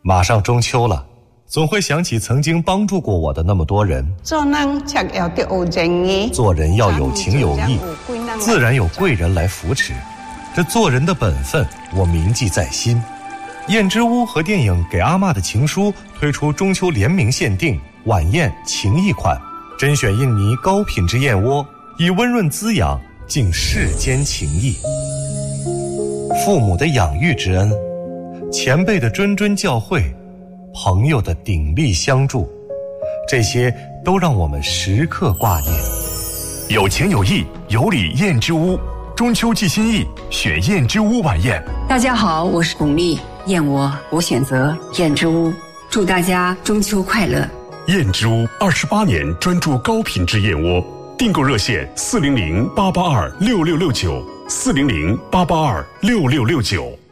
马上中秋了，总会想起曾经帮助过我的那么多人。 做人才要有正义， 做人要有情有义，自然有贵人来扶持。这做人的本分，我铭记在心。燕之屋和电影《给阿嬷的情书》推出中秋联名限定晚宴情谊款，甄选印尼高品质燕窝，以温润滋养敬世间情谊。父母的养育之恩，前辈的谆谆教诲，朋友的鼎力相助，这些都让我们时刻挂念。 有情有义，有礼燕之屋，中秋寄心意，选燕之屋晚宴。 大家好，我是巩俐，燕窝我选择燕之屋，祝大家中秋快乐。 燕之屋28年专注高品质燕窝，订购热线400-882-6669，400-882-6669。